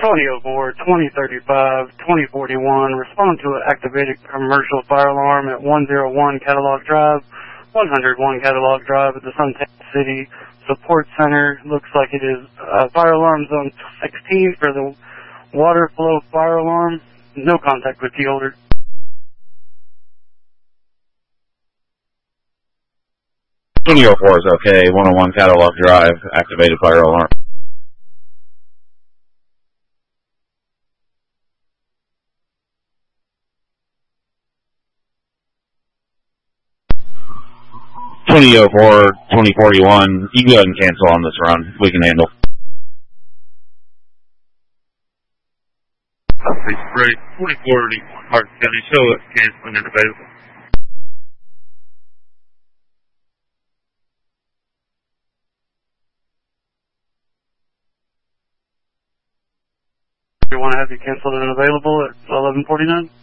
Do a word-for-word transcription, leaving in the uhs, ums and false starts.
Tony O'Gore, twenty thirty-five, twenty forty-one, respond to an activated commercial fire alarm at one oh one Catalog Drive, one oh one Catalog Drive at the Suntan City Support Center. Looks like it is uh, fire alarm zone sixteen for the water flow fire alarm. No contact with key holder. Tony O'Gore is okay, one oh one Catalog Drive, activated fire alarm. Tony O'Gore, twenty forty-one, you can go ahead and cancel on this run. We can handle. Right, twenty forty-one, Hart County, show it, canceling and available. You want to have you canceled and available at eleven forty-nine?